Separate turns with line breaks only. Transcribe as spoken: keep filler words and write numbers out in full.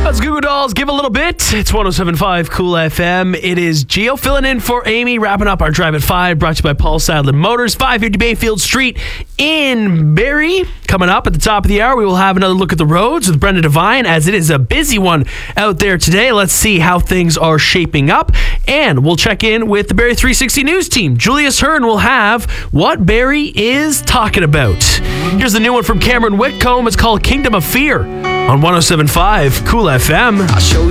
That's Goo Goo Dolls, Give a Little Bit. It's one oh seven point five Cool F M. It is Gio filling in for Amy, wrapping up our Drive at five, brought to you by Paul Sadler Motors, five fifty Bayfield Street in Barrie. Coming up at the top of the hour, we will have another look at the roads with Brenda Devine, as it is a busy one out there today. Let's see how things are shaping up. And we'll check in with the Barrie three sixty News team. Julius Hearn will have what Barrie is talking about. Here's the new one from Cameron Whitcomb. It's called Kingdom of Fear on one oh seven point five Cool F M.